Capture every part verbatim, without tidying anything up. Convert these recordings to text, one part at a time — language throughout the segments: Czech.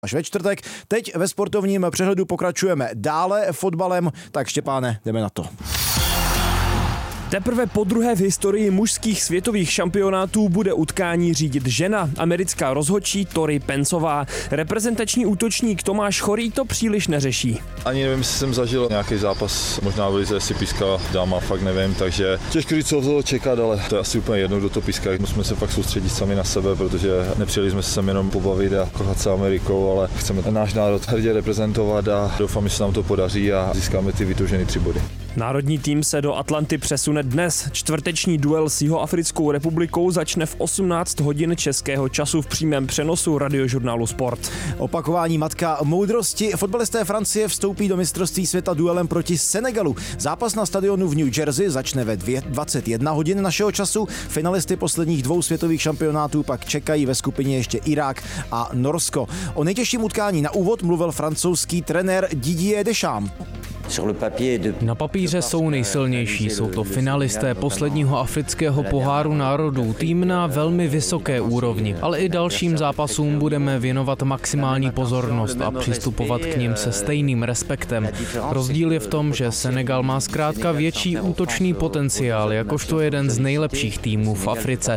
Až ve čtvrtek. Teď ve sportovním přehledu pokračujeme dále fotbalem, tak Štěpáne, jdeme na to. Teprve podruhé v historii mužských světových šampionátů bude utkání řídit žena, americká rozhodčí Tori Pencová. Reprezentační útočník Tomáš Chorý to příliš neřeší. Ani nevím, jestli jsem zažil nějaký zápas, možná v lize si pískala dáma, fakt nevím, takže těžko říct, co toho čekat, ale to je asi úplně jedno, kdo to píská. Musíme se fakt soustředit sami na sebe, protože nepřijeli jsme se sem jenom pobavit a kochat se Amerikou, ale chceme náš národ hrdě reprezentovat a doufám, že se nám to podaří a získáme ty vytoužené tři body. Národní tým se do Atlanty přesune dnes. Čtvrteční duel s Jihoafrickou republikou začne v osmnáct hodin českého času v přímém přenosu Radiožurnálu Sport. Opakování matka moudrosti. Fotbalisté Francie vstoupí do mistrovství světa duelem proti Senegalu. Zápas na stadionu v New Jersey začne ve dvacet jedna hodin našeho času. Finalisty posledních dvou světových šampionátů pak čekají ve skupině ještě Irák a Norsko. O nejtěžším utkání na úvod mluvil francouzský trenér Didier Deschamps. Na papíře jsou nejsilnější, jsou to finalisté posledního afrického poháru národů, tým na velmi vysoké úrovni, ale i dalším zápasům budeme věnovat maximální pozornost a přistupovat k nim se stejným respektem. Rozdíl je v tom, že Senegal má zkrátka větší útočný potenciál, jakožto jeden z nejlepších týmů v Africe.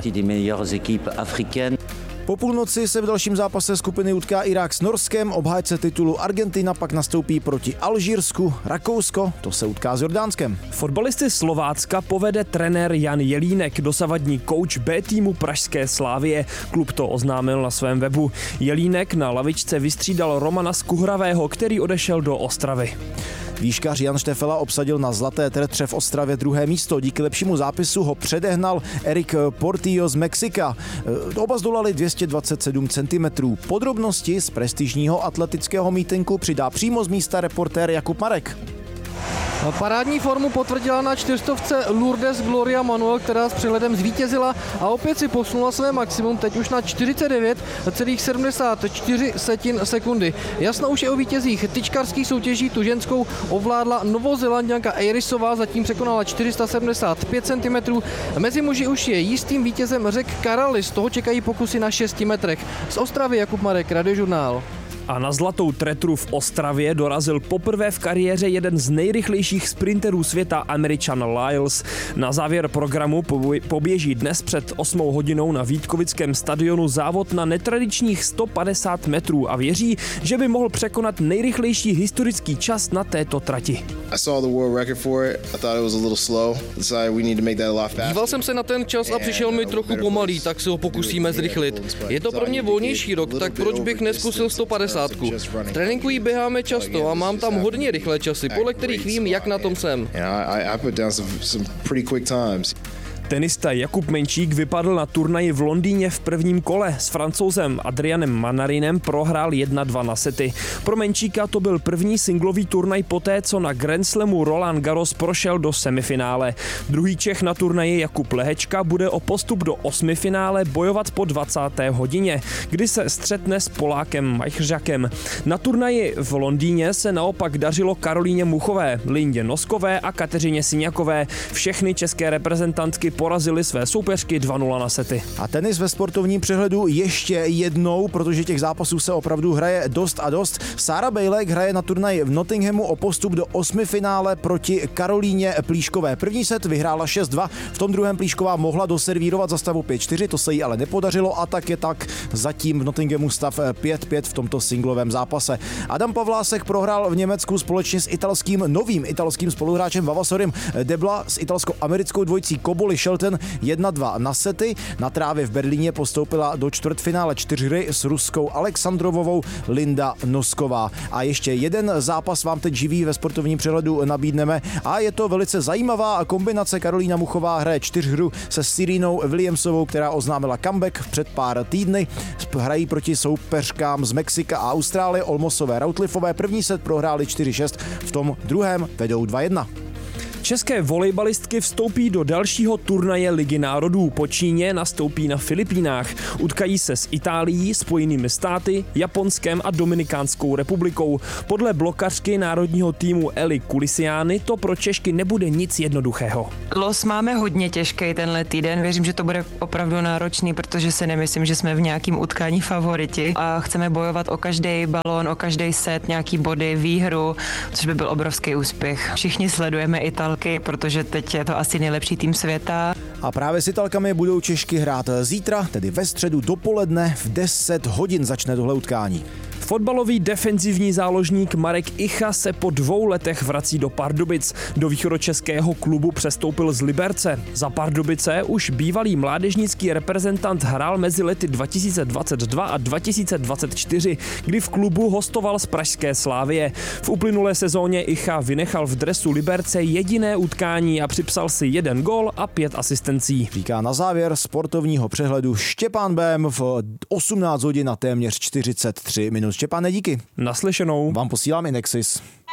Po půlnoci se v dalším zápase skupiny utká Irák s Norskem, obhájce titulu Argentina pak nastoupí proti Alžírsku, Rakousko, to se utká s Jordánskem. Fotbalisty Slovácka povede trenér Jan Jelínek, dosavadní kouč B týmu pražské Slávie. Klub to oznámil na svém webu. Jelínek na lavičce vystřídal Romana Skuhravého, který odešel do Ostravy. Výškař Jan Štefela obsadil na zlaté tertře v Ostravě druhé místo. Díky lepšímu zápisu ho předehnal Eric Portillo z Mexika. Oba zdolali dvě stě dvacet sedm centimetrů. Podrobnosti z prestižního atletického mítinku přidá přímo z místa reportér Jakub Marek. Parádní formu potvrdila na čtyřstovce Lourdes Gloria Manuel, která s přehledem zvítězila a opět si posunula své maximum, teď už na čtyřicet devět celá sedmdesát čtyři sekundy. Jasno už je o vítězích tyčkarských soutěží, tu ženskou ovládla Novozélanďanka Eirisová, zatím překonala čtyři sta sedmdesát pět centimetrů. Mezi muži už je jistým vítězem Řek Karali, z toho čekají pokusy na šesti metrech. Z Ostravy Jakub Marek, Radiožurnál. A na zlatou tretru v Ostravě dorazil poprvé v kariéře jeden z nejrychlejších sprinterů světa, Američan Lyles. Na závěr programu poběží dnes před osmou hodinou na Vítkovickém stadionu závod na netradičních sto padesát metrů a věří, že by mohl překonat nejrychlejší historický čas na této trati. Díval jsem se na ten čas a přišel mi trochu pomalý, tak se ho pokusíme zrychlit. Je to pro mě volnější rok, tak proč bych neskusil sto padesát? V tréninku jí běháme často a mám tam hodně rychlé časy, podle kterých vím, jak na tom jsem. Tenista Jakub Menčík vypadl na turnaji v Londýně v prvním kole. S Francouzem Adrianem Manarinem prohrál jedna dva na sety. Pro Menčíka to byl první singlový turnaj poté, co na Grand Slamu Roland Garros prošel do semifinále. Druhý Čech na turnaji Jakub Lehečka bude o postup do osmifinále bojovat po dvacáté hodině, kdy se střetne s Polákem Majchřakem. Na turnaji v Londýně se naopak dařilo Karolíně Muchové, Lindě Noskové a Kateřině Siňakové. Všechny české reprezentantky porazili své soupeřky dva nula na sety. A tenis ve sportovním přehledu ještě jednou, protože těch zápasů se opravdu hraje dost a dost. Sarah Bejlek hraje na turnaji v Nottinghamu o postup do osmifinále proti Karolíně Plíškové. První set vyhrála šest dva, v tom druhém Plíšková mohla doservírovat za stavu pět čtyři, to se jí ale nepodařilo a tak je tak zatím v Nottinghamu stav pět pět v tomto singlovém zápase. Adam Pavlásek prohrál v Německu společně s italským novým italským spoluhráčem Vavasorem Debla s italsko-americkou dvojicí Koboli Shelton jedna dva na sety. Na trávě v Berlíně postoupila do čtvrtfinále čtyřhry s ruskou Alexandrovovou Linda Nosková. A ještě jeden zápas vám teď živý ve sportovním přehledu nabídneme a je to velice zajímavá kombinace. Karolína Muchová hraje čtyřhru se Serenou Williamsovou, která oznámila comeback před pár týdny. Hrají proti soupeřkám z Mexika a Austrálie Olmosové Routliffové. První set prohráli čtyři šest, v tom druhém vedou dva jedna. České volejbalistky vstoupí do dalšího turnaje Ligy národů. Po Číně nastoupí na Filipínách. Utkají se s Itálií, Spojenými státy, Japonskem a Dominikánskou republikou. Podle blokařky národního týmu Eli Kulisiány to pro Češky nebude nic jednoduchého. Los máme hodně těžký tenhle týden. Věřím, že to bude opravdu náročný, protože si nemyslím, že jsme v nějakém utkání favoriti a chceme bojovat o každý balón, o každý set, nějaký body, výhru, což by byl obrovský úspěch. Všichni sledujeme Italky, protože teď je to asi nejlepší tým světa. A právě s Italkami budou Češky hrát zítra, tedy ve středu dopoledne v deset hodin začne tohle utkání. Fotbalový defenzivní záložník Marek Icha se po dvou letech vrací do Pardubic. Do východočeského klubu přestoupil z Liberce. Za Pardubice už bývalý mládežnický reprezentant hrál mezi lety dva tisíce dvacet dva a dva tisíce dvacet čtyři, kdy v klubu hostoval z pražské Slavie. V uplynulé sezóně Icha vynechal v dresu Liberce jediné utkání a připsal si jeden gól a pět asistencí. Říká na závěr sportovního přehledu Štěpán Bém v osmnáct hodin a téměř čtyřicet tři minut. Štěpáne, díky. Naslyšenou. Vám posílám Indexis.